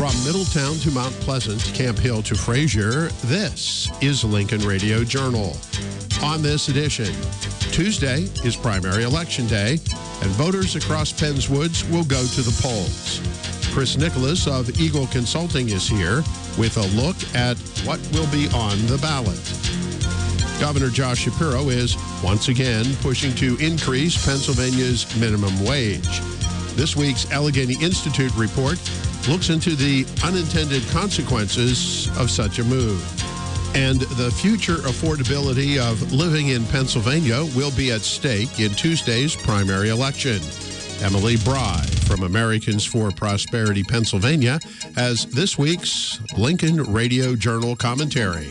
From Middletown to Mount Pleasant, Camp Hill to Frazier, this is Lincoln Radio Journal. On this edition, Tuesday is primary election day, and voters across Penns Woods will go to the polls. Chris Nicholas of Eagle Consulting is here with a look at what will be on the ballot. Governor Josh Shapiro is once again pushing to increase Pennsylvania's minimum wage. This week's Allegheny Institute report looks into the unintended consequences of such a move. And the future affordability of living in Pennsylvania will be at stake in Tuesday's primary election. Emily Bry from Americans for Prosperity Pennsylvania has this week's Lincoln Radio Journal commentary.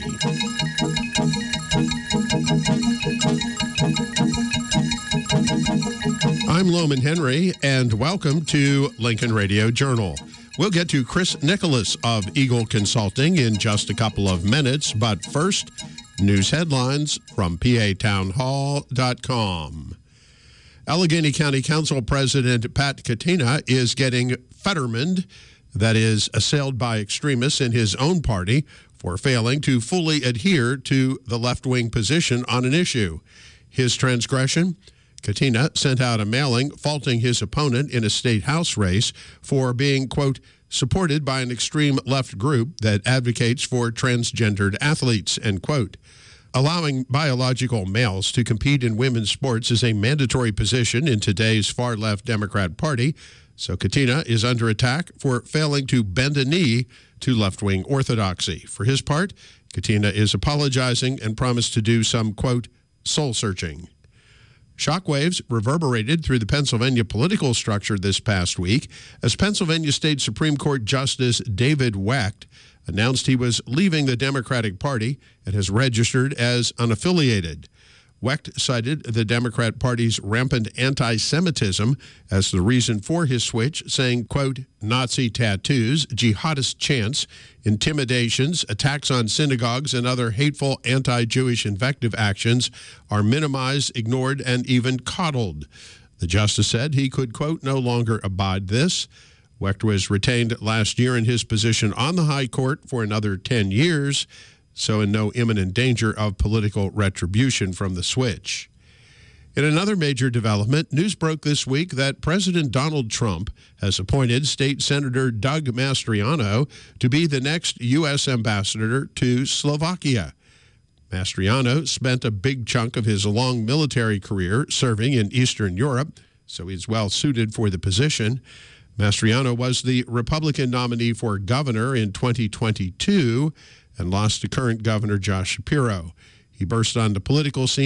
I'm Loman Henry, and welcome to Lincoln Radio Journal. We'll get to Chris Nicholas of Eagle Consulting in just a couple of minutes, but first, news headlines from PATownhall.com. Allegheny County Council President Pat Katina is getting Fettermaned, that is, assailed by extremists in his own party for failing to fully adhere to the left-wing position on an issue. His transgression? Katina sent out a mailing faulting his opponent in a state house race for being, quote, supported by an extreme left group that advocates for transgendered athletes, end quote. Allowing biological males to compete in women's sports is a mandatory position in today's far-left Democrat Party, so Katina is under attack for failing to bend a knee to left-wing orthodoxy. For his part, Katina is apologizing and promised to do some, quote, soul-searching. Shockwaves reverberated through the Pennsylvania political structure this past week as Pennsylvania State Supreme Court Justice David Wecht announced he was leaving the Democratic Party and has registered as unaffiliated. Wecht cited the Democrat Party's rampant anti-Semitism as the reason for his switch, saying, quote, Nazi tattoos, jihadist chants, intimidations, attacks on synagogues, and other hateful anti-Jewish invective actions are minimized, ignored, and even coddled. The justice said he could, quote, no longer abide this. Wecht was retained last year in his position on the High Court for another 10 years, so in no imminent danger of political retribution from the switch. In another major development, news broke this week that President Donald Trump has appointed State Senator Doug Mastriano to be the next U.S. ambassador to Slovakia. Mastriano spent a big chunk of his long military career serving in Eastern Europe, so he's well suited for the position. Mastriano was the Republican nominee for governor in 2022 and lost to current Governor Josh Shapiro. He burst on the political scene